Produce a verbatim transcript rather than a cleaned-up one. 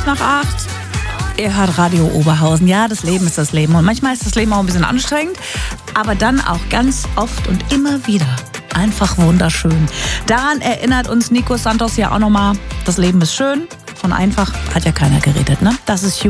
nach acht. Ihr hört Radio Oberhausen. Ja, das Leben ist das Leben. Und manchmal ist das Leben auch ein bisschen anstrengend. Aber dann auch ganz oft und immer wieder einfach wunderschön. Daran erinnert uns Nico Santos ja auch nochmal. Das Leben ist schön. Von einfach hat ja keiner geredet, ne? Das ist